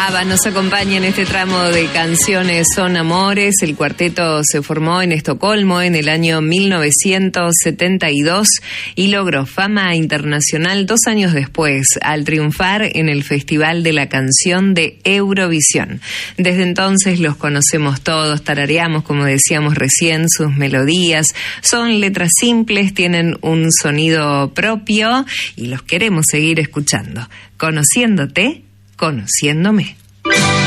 ABBA nos acompaña en este tramo de Canciones son Amores. El cuarteto se formó en Estocolmo en el año 1972 y logró fama internacional 2 años después, al triunfar en el Festival de la Canción de Eurovisión. Desde entonces los conocemos todos, tarareamos, como decíamos recién, sus melodías. Son letras simples, tienen un sonido propio y los queremos seguir escuchando. Conociéndote, conociéndome.